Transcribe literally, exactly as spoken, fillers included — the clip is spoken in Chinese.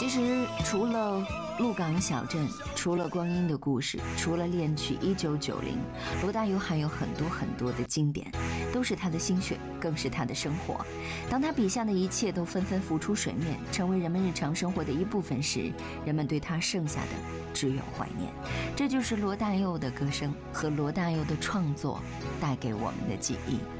实除了鹿港小镇，除了光阴的故事，除了恋曲一九九零，罗大佑还有很多很多的经典，都是他的心血，更是他的生活。当他笔下的一切都纷纷浮出水面，成为人们日常生活的一部分时，人们对他剩下的只有怀念。这就是罗大佑的歌声和罗大佑的创作带给我们的记忆。